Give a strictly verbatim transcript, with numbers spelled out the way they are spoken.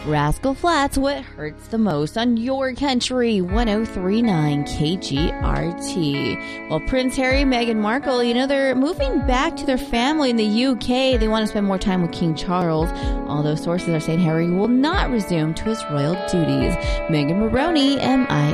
Rascal Flatts, what hurts the most on your country, one oh three point nine K G R T. Well, Prince Harry, Meghan Markle, you know, they're moving back to their family in the U K. They want to spend more time with King Charles, although sources are saying Harry will not resume to his royal duties. Megan Maroney, M I